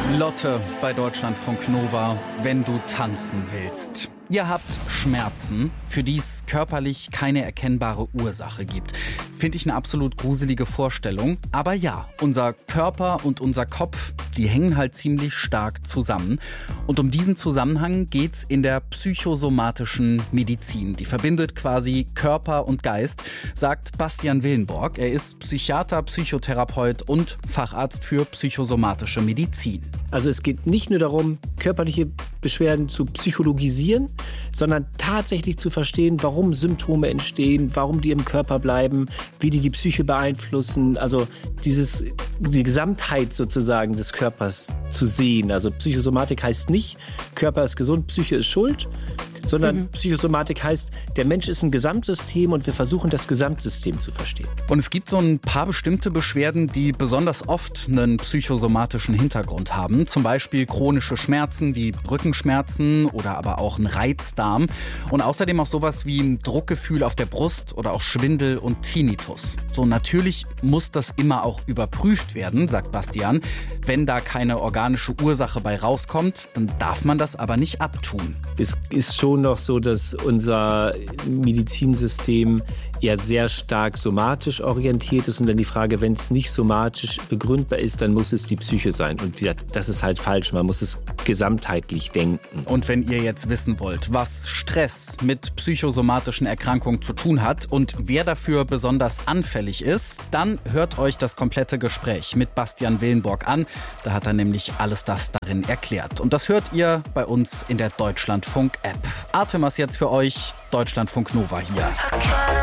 Lotte bei Deutschlandfunk Nova, wenn du tanzen willst. Ihr habt Schmerzen, für die es körperlich keine erkennbare Ursache gibt. Finde ich eine absolut gruselige Vorstellung. Aber ja, unser Körper und unser Kopf, die hängen halt ziemlich stark zusammen. Und um diesen Zusammenhang geht's in der psychosomatischen Medizin. Die verbindet quasi Körper und Geist, sagt Bastian Willenborg. Er ist Psychiater, Psychotherapeut und Facharzt für psychosomatische Medizin. Also es geht nicht nur darum, körperliche Beschwerden zu psychologisieren, sondern tatsächlich zu verstehen, warum Symptome entstehen, warum die im Körper bleiben, wie die Psyche beeinflussen. Also die Gesamtheit sozusagen des Körpers zu sehen. Also Psychosomatik heißt nicht, Körper ist gesund, Psyche ist schuld, sondern Psychosomatik heißt, der Mensch ist ein Gesamtsystem und wir versuchen, das Gesamtsystem zu verstehen. Und es gibt so ein paar bestimmte Beschwerden, die besonders oft einen psychosomatischen Hintergrund haben. Zum Beispiel chronische Schmerzen wie Rückenschmerzen oder aber auch ein Reizdarm. Und außerdem auch sowas wie ein Druckgefühl auf der Brust oder auch Schwindel und Tinnitus. So, natürlich muss das immer auch überprüft werden, sagt Bastian. Wenn da keine organische Ursache bei rauskommt, dann darf man das aber nicht abtun. Es ist schon noch so, dass unser Medizinsystem ja sehr stark somatisch orientiert ist und dann die Frage, wenn es nicht somatisch begründbar ist, dann muss es die Psyche sein. Und wie gesagt, das ist halt falsch, man muss es gesamtheitlich denken. Und wenn ihr jetzt wissen wollt, was Stress mit psychosomatischen Erkrankungen zu tun hat und wer dafür besonders anfällig ist, dann hört euch das komplette Gespräch mit Bastian Willenborg an. Da hat er nämlich alles das darin erklärt. Und das hört ihr bei uns in der Deutschlandfunk-App. Artemas jetzt für euch, Deutschlandfunk Nova hier.